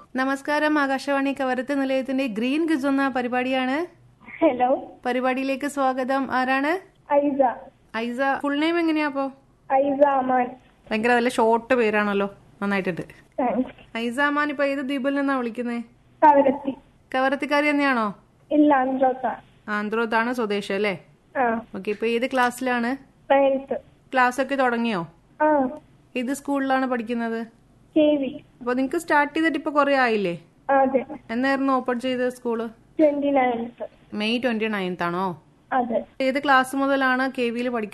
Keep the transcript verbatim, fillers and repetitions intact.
നമസ്കാരം, ആകാശവാണി കവരത്ത് നിലയത്തിന്റെ ഗ്രീൻ ഗിസ് എന്ന പരിപാടിയാണ്. ഹലോ, പരിപാടിയിലേക്ക് സ്വാഗതം. ആരാണ്? ഐസ. ഐസ. ഫുൾ നെയിം എങ്ങനെയാ? അപ്പോ ഐസ അമാൻ. ഭയങ്കര നല്ല ഷോർട്ട് പേരാണല്ലോ, നന്നായിട്ടുണ്ട്. താങ്ക്സ്. ഐസ അമാൻ ഇപ്പൊ ഏത് ദ്വീപിൽ നിന്നാ വിളിക്കുന്നേ? കവരത്തി. കവരത്തിക്കാരി തന്നെയാണോ? ഇല്ല, ആന്ധ്രോത്ത. ആന്ധ്രോത്താണ് സ്വദേശം അല്ലേ? ആ. ഓക്കെ. ഇപ്പൊ ഏത് ക്ലാസ്സിലാണ്? നയൻത്ത്. ക്ലാസ് ഒക്കെ തുടങ്ങിയോ? ആ. ഏത് സ്കൂളിലാണ് പഠിക്കുന്നത്? K V. അപ്പൊ നിങ്ങക്ക് സ്റ്റാർട്ട് ചെയ്തിട്ട് ഇപ്പൊ കൊറേ ആയില്ലേ? അതെ. എന്നായിരുന്നു ഓപ്പൺ ചെയ്തത് school? Twenty ninth. May twenty ninth ആണോ? അതെ. ഏത് ക്ലാസ് മുതലാണ് കെ വിയിൽ പഠിക്കുന്നത്?